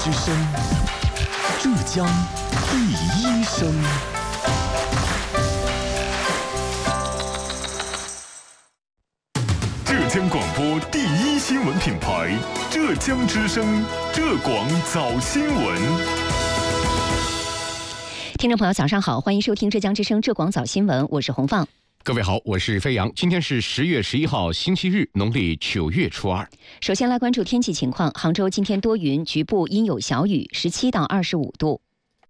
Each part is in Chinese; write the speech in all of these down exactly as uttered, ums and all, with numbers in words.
之声，浙江第一声。浙江广播第一新闻品牌，浙江之声，浙广早新闻。 听众朋友，早上好，欢迎收听浙江之声浙广早新闻，我是洪放。 各位好，我是飞扬。今天是十月十一号，星期日，农历九月初二。 首先来关注天气情况，杭州今天多云，局部阴有小雨，十七到二十五度。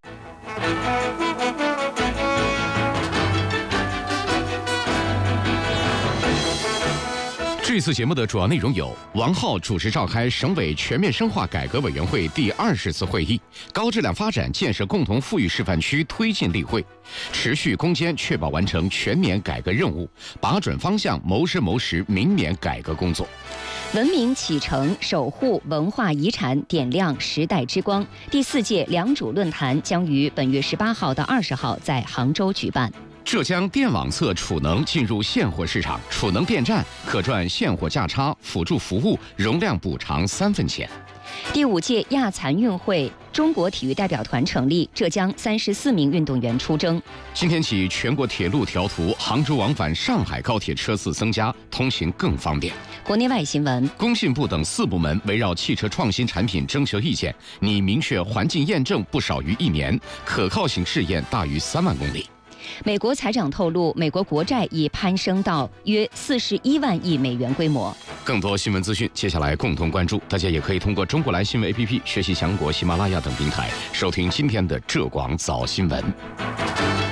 这次节目的主要内容有：王浩主持召开省委全面深化改革委员会第二十次会议，高质量发展建设共同富裕示范区推进例会，持续攻坚确保完成全年改革任务，把准方向谋深谋实明年改革工作。 文明启程，守护文化遗产，点亮时代之光。第四届良渚论坛将于本月十八号到二十号在杭州举办。 浙江电网测储能进入现货市场，储能电站可赚现货价差、辅助服务、容量补偿三分钱。 第五届亚残运会中国体育代表团成立，浙江三十四名运动员出征。 今天起，全国铁路调图，杭州往返上海高铁车次增加，通行更方便。 国内外新闻， 工信部等四部门围绕汽车创新产品征求意见，拟明确环境验证不少于一年，可靠性试验大于三万公里。 美国财长透露，美国国债已攀升到约四十一万亿美元规模。 更多新闻资讯，接下来共同关注。大家也可以通过中国来新闻 A P P、学习强国、喜马拉雅等平台收听今天的浙广早新闻。